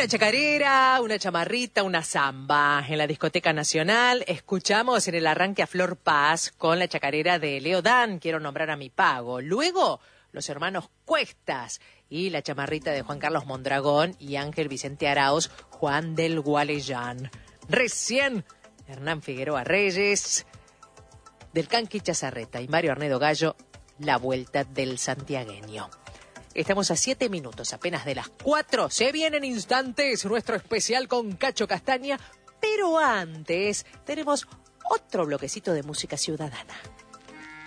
Una chacarera, una chamarrita, una samba. En la Discoteca Nacional escuchamos en el arranque a Flor Paz con la chacarera de Leo Dan, Quiero nombrar a mi pago. Luego, los hermanos Cuestas y la chamarrita de Juan Carlos Mondragón y Ángel Vicente Arauz, Juan del Gualeyán. Recién, Hernán Figueroa Reyes, del Canqui Chazarreta y Mario Arnedo Gallo, La Vuelta del Santiagueño. Estamos a 7 minutos apenas de las 4. Se viene en instantes nuestro especial con Cacho Castaña, pero antes tenemos otro bloquecito de música ciudadana.